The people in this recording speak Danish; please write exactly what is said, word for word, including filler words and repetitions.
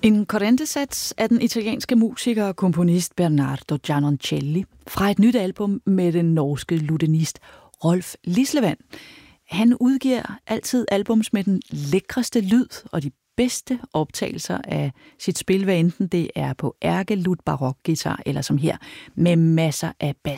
En corrente-sats er den italienske musiker og komponist Bernardo Giannoncelli fra et nyt album med den norske lutenist Rolf Lislevand. Han udgiver altid albums med den lækreste lyd og de bedste optagelser af sit spil, hvad enten det er på ærkelut barokguitar eller som her med masser af bas.